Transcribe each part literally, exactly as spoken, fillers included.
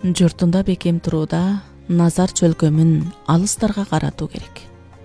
Журтунда бекем турууда назар чөлкөмүн алыстарга каратуу керек.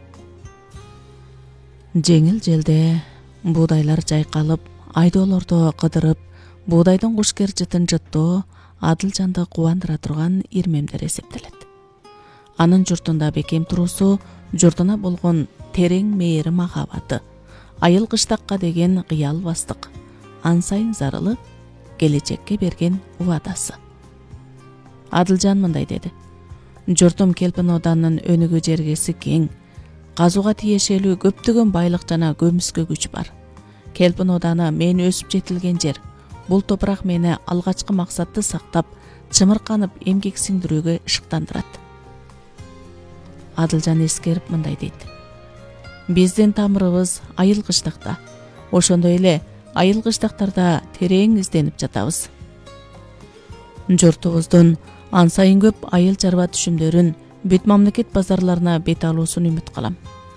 Жеңил желде буудайлар жайкалып, айдоолордо кыдырып, буудайдын кушкер жытын жыттоо Адылжанды кубандыра турган ирмемдер эсептелет. Анын журтунда бекем туруусу журтуна болгон терең мээри махабаты, айыл кыштакка деген кыялбастык, ан сайын зарылып, келечекке берген убадасы. Адылжан мындай деди: журтум Келпин оданынын өнүгүү жергеси кең, казууга тиешелүү көптөгөн байлык жана көмүскө күч бар. Келпин оданы мен өсүп жетилген жер. Бул топурак мени алгачкы максатты сактап, чымырканып эмгек сиңдирүүгө ышыктандырат. Адылжан эскерип мындай дейт: биздин тамырыбыз айыл кыштакта, ошондой эле айыл кыштактарда терең изденип жатабыз. Журтубуздун ан сайын көп айыл чарба түшүмдөрүн бүт мамлекет базарларына бет алуусун үмүт кылам.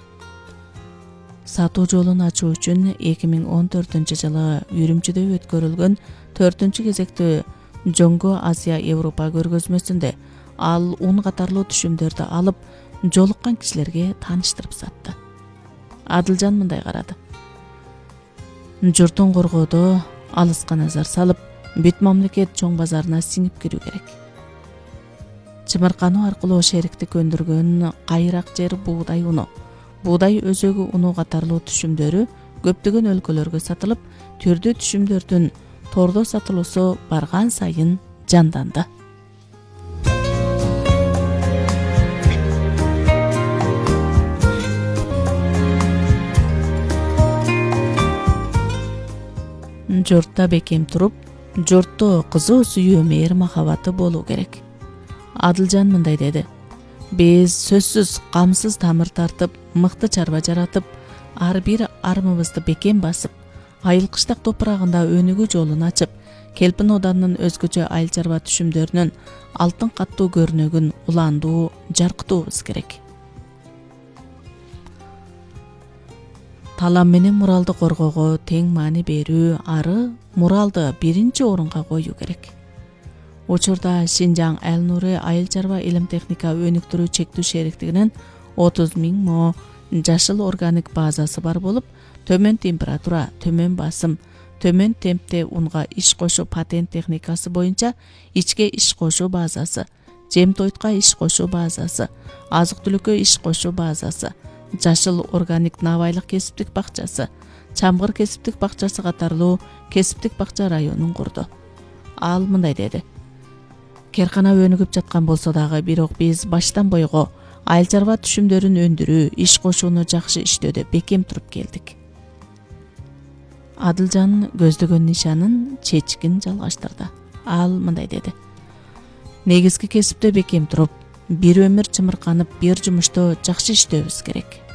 Сатуу жолун ачуу үчүн эки миң он төртүнчү жылы Үрүмчүдө өткөрүлгөн төртүнчү кезектүү Жоңго Азия Европа көргөзмөсүндө ал он катарлуу түшүмдөрдү алып, жолуккан кишилерге тааныштырып сатты. Адылжан мындай карады: журтун коргоодо алыска назар салып, бүт мамлекет чоң базарына сиңип кирүү керек. Чымыркануу аркылуу шериктик өндүргөн кайрак жер буудай уну, буудай өзөгү уну катарлуу түшүмдөрү көптөгөн өлкөлөргө сатылып, түрдүү түшүмдөрдүн тордо сатылуусу барган сайын жанданды. Журтта бекем туруп, журтто кызуу сүйүү мээр махабаты болуу керек. Адылжан мындай деди: биз сөзсүз камсыз тамыр тартып, мыкты чарба жаратып, ар бир армыбызды бекем басып, айыл кыштак топурагында өнүгүү жолун ачып, Келпин оданынын өзгөчө айыл чарба түшүмдөрүнүн алтын каттуу көрнөгүн уландуу, жаркытуубуз керек. Талам менен муралды коргоого тең маани берүү, ары муралды биринчи орунга коюу керек. Учурда Шинжаң Эл-Нури айыл чарба илим техника өнүктүрүү чектүү шериктигинин отуз миң мо жашыл органик базасы бар болуп, төмөн температура, төмөн басым, төмөн темпте унга иш кошуу патент техникасы боюнча ичке иш кошуу базасы, жем тойтка иш кошуу базасы, азык түлүккө иш кошуу базасы, жашыл органик набайлык кесиптик бакчасы, чамгыр кесиптик бакчасы катарлуу кесиптик бакча районун курду. Ал мындай деди: керкана өнүгүп жаткан болсо дагы, бирок биз баштан бойго айыл чарба түшүмдөрүн өндүрүү, иш кошууну жакшы иштөөдө бекем туруп келдик. Адылжан көздөгөн нишанын чечкин жалгаштырды. Ал мындай деди: негизги кесипте бекем туруп, бир өмүр чымырканып, бир жумушто жакшы иштөөбүз керек.